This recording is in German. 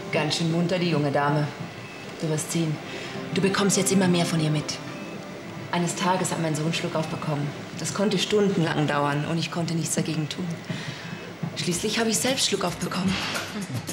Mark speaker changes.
Speaker 1: Ganz schön munter, die junge Dame. Du wirst sehen. Du bekommst jetzt immer mehr von ihr mit. Eines Tages hat mein Sohn Schluckauf bekommen. Das konnte stundenlang dauern und ich konnte nichts dagegen tun. Schließlich habe ich selbst Schluckauf bekommen.